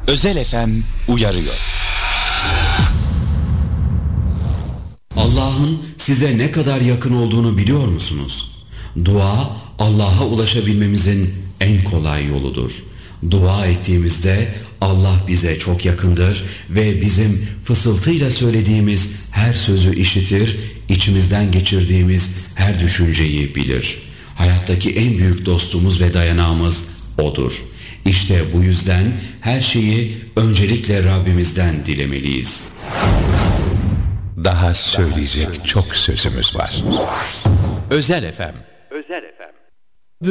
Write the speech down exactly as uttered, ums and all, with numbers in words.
Özel F M uyarıyor. Allah'ın size ne kadar yakın olduğunu biliyor musunuz? Dua, Allah'a ulaşabilmemizin en kolay yoludur. Dua ettiğimizde Allah bize çok yakındır ve bizim fısıltıyla söylediğimiz her sözü işitir, içimizden geçirdiğimiz her düşünceyi bilir. Hayattaki en büyük dostumuz ve dayanağımız O'dur. İşte bu yüzden her şeyi öncelikle Rabbimizden dilemeliyiz. Daha söyleyecek çok sözümüz var. Özel F M